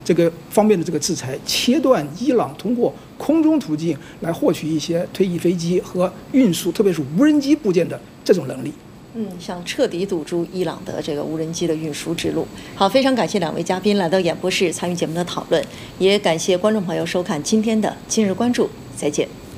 这个方面的这个制裁，切断伊朗通过空中途径来获取一些退役飞机和运输，特别是无人机部件的这种能力。 想彻底堵住伊朗的这个无人机的运输之路。好，非常感谢两位嘉宾来到演播室参与节目的讨论，也感谢观众朋友收看今天的今日关注，再见。